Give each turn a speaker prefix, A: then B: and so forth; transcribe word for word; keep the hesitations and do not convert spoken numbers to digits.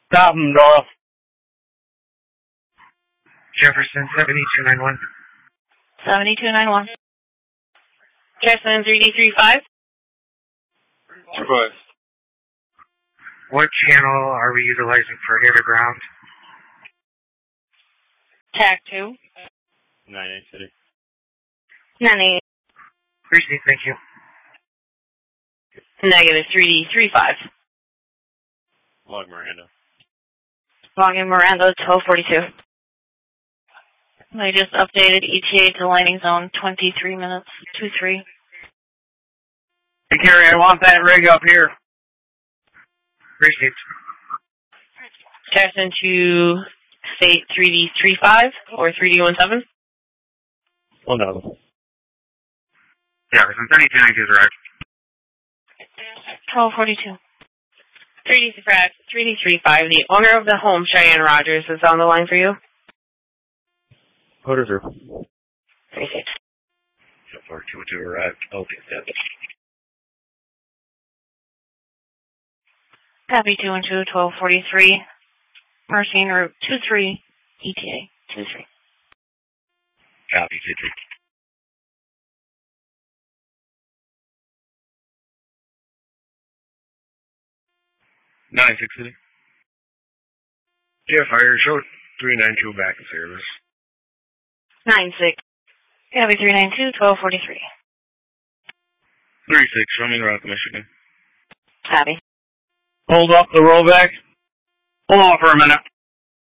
A: Stop him, Doyle.
B: Jefferson, seventy-two ninety-one.
C: seventy-two ninety-one. Jefferson, three D three five.
A: Surprise.
B: What channel are we utilizing for air to ground?
C: Tac two.
A: nine eight City.
C: nine eight.
B: Receive, thank you.
C: Negative three D three five.
A: Log Miranda.
C: Logging Miranda, twelve forty-two. They just updated E T A to landing zone twenty-three minutes, two three.
A: Hey, Carrie, I want that rig up here.
B: Received.
C: Jefferson to state three D three five or three D seventeen.
A: Oh, no.
B: Jefferson, thirty-two ninety-two is arrived.
C: twelve forty-two. three D three five, the owner of the home, Cheyenne Rogers, is on the line for you.
A: Put her through.
C: Received.
A: So far, two two arrived. Okay, that's
C: Copy two and two, twelve forty-three. Mercy route two three, E T A two three.
A: Copy, two two. nine six City. Yeah, fire, show three nine two back in service.
C: nine six. Copy three nine two, twelve forty-three.
A: three six, Roaming Rock, Michigan.
C: Copy.
A: Hold up the rollback. Hold on for a minute.